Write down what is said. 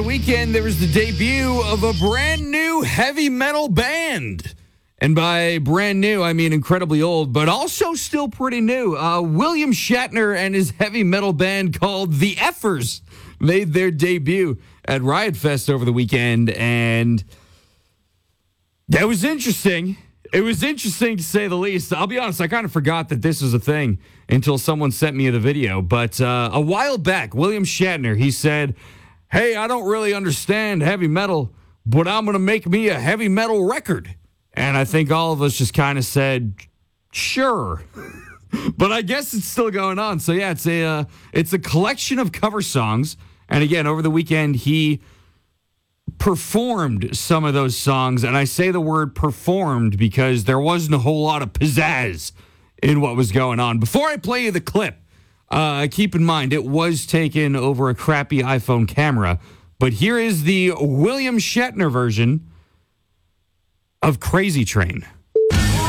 the weekend, there was the debut of a brand new heavy metal band. And by brand new, I mean incredibly old, but also still pretty new. William Shatner and his heavy metal band called The Effers made their debut at Riot Fest over the weekend, and that was interesting. It was interesting to say the least. I'll be honest, I kind of forgot that this was a thing until someone sent me the video. But a while back, William Shatner, he said, "Hey, I don't really understand heavy metal, but I'm going to make me a heavy metal record." And I think all of us just kind of said, sure. But I guess it's still going on. So, yeah, it's a collection of cover songs. And, again, over the weekend, he performed some of those songs. And I say the word performed because there wasn't a whole lot of pizzazz in what was going on. Before I play you the clip, keep in mind it was taken over a crappy iPhone camera. But here is the William Shatner version of Crazy Train.